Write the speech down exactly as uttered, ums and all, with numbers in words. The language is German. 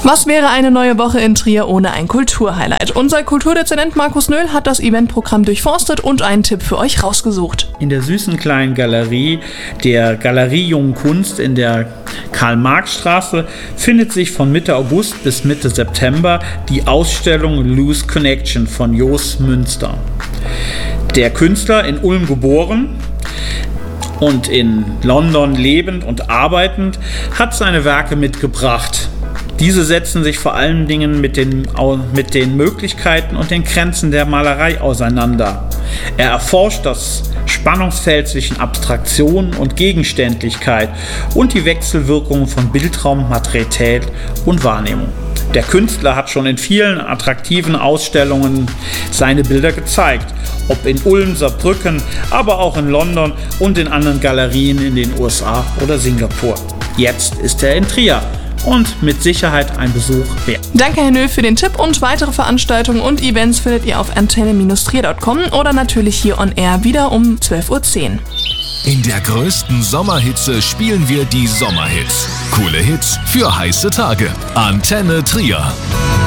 Was wäre eine neue Woche in Trier ohne ein Kulturhighlight? Unser Kulturdezernent Markus Nöhl hat das Eventprogramm durchforstet und einen Tipp für euch rausgesucht. In der süßen kleinen Galerie der Galerie Jungen Kunst in der Karl-Marx-Straße findet sich von Mitte August bis Mitte September die Ausstellung Loose Connection von Jos Münster. Der Künstler, in Ulm geboren und in London lebend und arbeitend, hat seine Werke mitgebracht. Diese setzen sich vor allen Dingen mit den, mit den Möglichkeiten und den Grenzen der Malerei auseinander. Er erforscht das Spannungsfeld zwischen Abstraktion und Gegenständlichkeit und die Wechselwirkungen von Bildraum, Materialität und Wahrnehmung. Der Künstler hat schon in vielen attraktiven Ausstellungen seine Bilder gezeigt, ob in Ulm, Saarbrücken, aber auch in London und in anderen Galerien in den U S A oder Singapur. Jetzt ist er in Trier und mit Sicherheit ein Besuch wert. Danke, Herr Nöhl, für den Tipp, und weitere Veranstaltungen und Events findet ihr auf antenne trier punkt com oder natürlich hier on air wieder um zwölf Uhr zehn. In der größten Sommerhitze spielen wir die Sommerhits. Coole Hits für heiße Tage. Antenne Trier.